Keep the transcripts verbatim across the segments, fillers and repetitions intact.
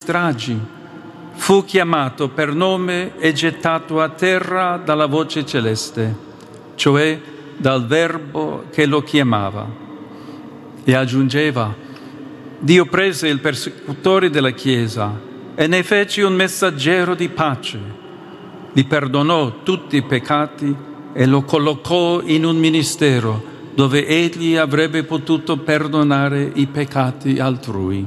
stragi, fu chiamato per nome e gettato a terra dalla voce celeste, cioè dal Verbo che lo chiamava. E aggiungeva: Dio prese il persecutore della Chiesa e ne fece un messaggero di pace. Gli perdonò tutti i peccati e lo collocò in un ministero dove egli avrebbe potuto perdonare i peccati altrui.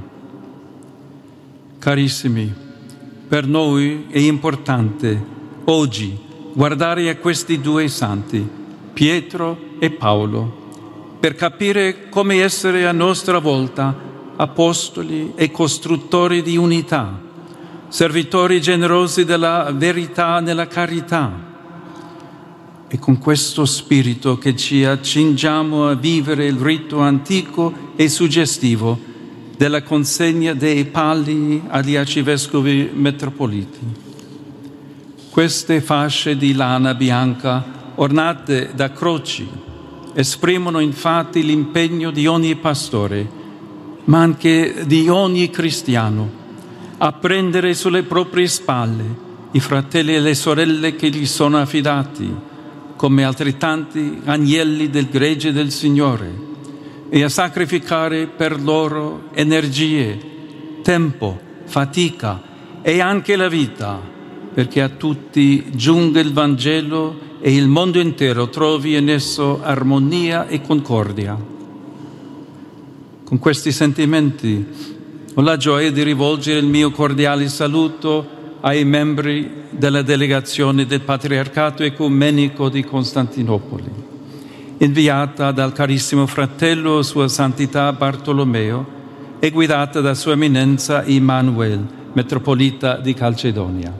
Carissimi, per noi è importante oggi guardare a questi due santi, Pietro e Paolo, per capire come essere a nostra volta apostoli e costruttori di unità, servitori generosi della verità nella carità. E con questo spirito che ci accingiamo a vivere il rito antico e suggestivo della consegna dei palli agli arcivescovi metropoliti. Queste fasce di lana bianca ornate da croci esprimono infatti l'impegno di ogni pastore, ma anche di ogni cristiano, a prendere sulle proprie spalle i fratelli e le sorelle che gli sono affidati, come altrettanti agnelli del gregge del Signore, e a sacrificare per loro energie, tempo, fatica e anche la vita, perché a tutti giunga il Vangelo e il mondo intero trovi in esso armonia e concordia. Con questi sentimenti ho la gioia di rivolgere il mio cordiale saluto ai membri della delegazione del Patriarcato Ecumenico di Costantinopoli, inviata dal carissimo fratello Sua Santità Bartolomeo e guidata da Sua Eminenza Immanuel, metropolita di Calcedonia.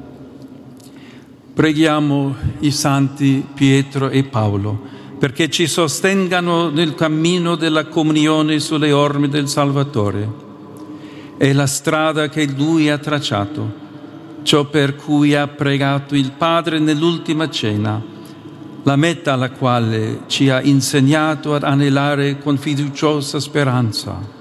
Preghiamo i santi Pietro e Paolo perché ci sostengano nel cammino della comunione sulle orme del Salvatore. È la strada che Lui ha tracciato, ciò per cui ha pregato il Padre nell'ultima cena, la meta alla quale ci ha insegnato ad anelare con fiduciosa speranza.